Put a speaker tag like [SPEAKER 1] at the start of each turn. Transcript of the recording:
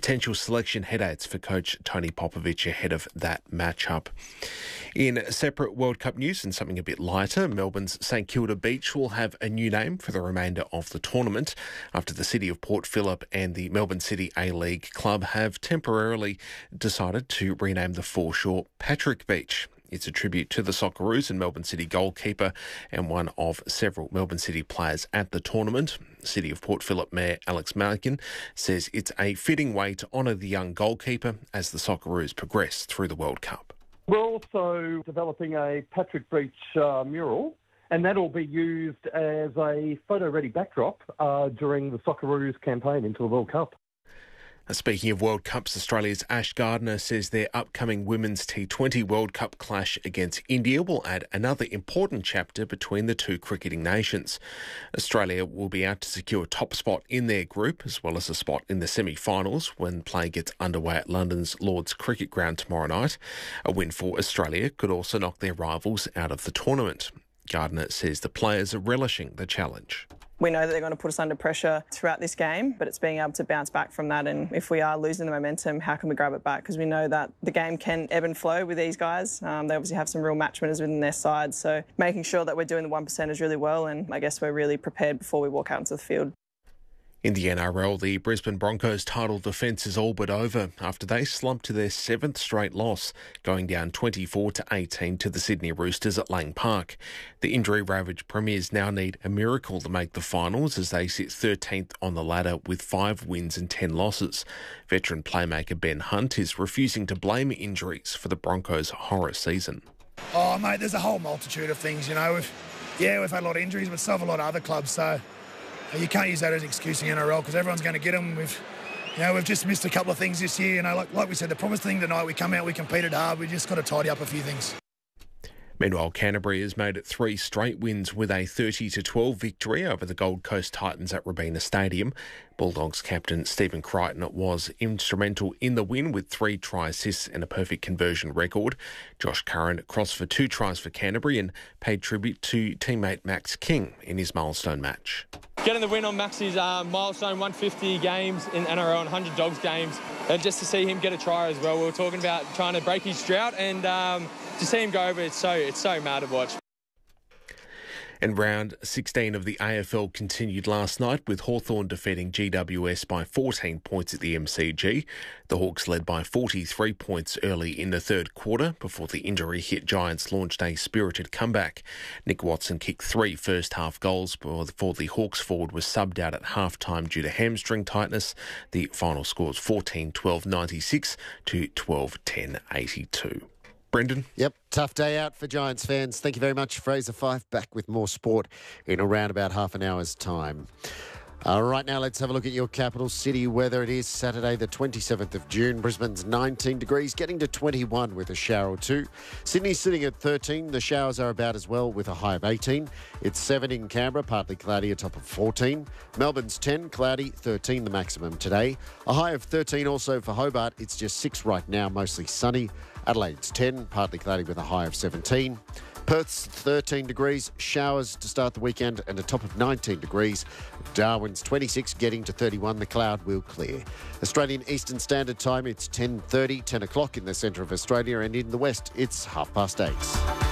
[SPEAKER 1] potential selection headaches for coach Tony Popovic ahead of that matchup. In separate World Cup news and something a bit lighter, Melbourne's St Kilda Beach will have a new name for the remainder of the tournament after the City of Port Phillip and the Melbourne City A-League club have temporarily decided to rename the foreshore Patrick Beach. It's a tribute to the Socceroos and Melbourne City goalkeeper and one of several Melbourne City players at the tournament. City of Port Phillip Mayor Alex Malkin says it's a fitting way to honour the young goalkeeper as the Socceroos progress through the World Cup.
[SPEAKER 2] We're also developing a Patrick Beach mural, and that'll be used as a photo-ready backdrop during the Socceroos campaign into the World Cup.
[SPEAKER 1] Speaking of World Cups, Australia's Ash Gardner says their upcoming Women's T20 World Cup clash against India will add another important chapter between the two cricketing nations. Australia will be out to secure a top spot in their group, as well as a spot in the semi-finals when play gets underway at London's Lord's Cricket Ground tomorrow night. A win for Australia could also knock their rivals out of the tournament. Gardner says the players are relishing the challenge.
[SPEAKER 3] We know that they're going to put us under pressure throughout this game, but it's being able to bounce back from that. And if we are losing the momentum, how can we grab it back? Because we know that the game can ebb and flow with these guys. They obviously have some real match winners within their side. So making sure that we're doing the 1%ers really well, and I guess we're really prepared before we walk out into the field.
[SPEAKER 1] In the NRL, the Brisbane Broncos' title defence is all but over after they slumped to their seventh straight loss, going down 24-18 to the Sydney Roosters at Lang Park. The injury-ravaged Premiers now need a miracle to make the finals as they sit 13th on the ladder with 5 wins and 10 losses. Veteran playmaker Ben Hunt is refusing to blame injuries for the Broncos' horror season.
[SPEAKER 4] Oh, mate, there's a whole multitude of things, you know. We've had a lot of injuries, but so have a lot of other clubs, so you can't use that as an excuse in the NRL because everyone's going to get them. We've just missed a couple of things this year. Like we said, the promised thing tonight, we come out, we competed hard. We just got to tidy up a few things.
[SPEAKER 1] Meanwhile, Canterbury has made it 3 straight wins with a 30-12 victory over the Gold Coast Titans at Robina Stadium. Bulldogs captain Stephen Crichton was instrumental in the win with 3 try assists and a perfect conversion record. Josh Curran crossed for 2 tries for Canterbury and paid tribute to teammate Max King in his milestone match.
[SPEAKER 5] Getting the win on Max's milestone 150 games in NRL and 100 Dogs games, and just to see him get a try as well. We were talking about trying to break his drought, and to see him go over, it's so mad to watch.
[SPEAKER 1] And round 16 of the AFL continued last night with Hawthorn defeating GWS by 14 points at the MCG. The Hawks led by 43 points early in the third quarter before the injury-hit Giants launched a spirited comeback. Nick Watson kicked 3 first-half goals before the Hawks forward was subbed out at half-time due to hamstring tightness. The final score was 14-12-96 to 12-10-82. Brendan?
[SPEAKER 6] Yep, tough day out for Giants fans. Thank you very much, Fraser Fife. Back with more sport in around about half an hour's time. Right now, let's have a look at your capital city weather. It is Saturday, the 27th of June. Brisbane's 19 degrees, getting to 21 with a shower or 2. Sydney's sitting at 13. The showers are about as well with a high of 18. It's 7 in Canberra, partly cloudy, a top of 14. Melbourne's 10, cloudy, 13 the maximum today. A high of 13 also for Hobart. It's just 6 right now, mostly sunny. Adelaide's 10, partly cloudy with a high of 17. Perth's 13 degrees, showers to start the weekend and a top of 19 degrees. Darwin's 26, getting to 31. The cloud will clear. Australian Eastern Standard Time, it's 10:30, 10 o'clock in the centre of Australia, and in the west, it's 8:30.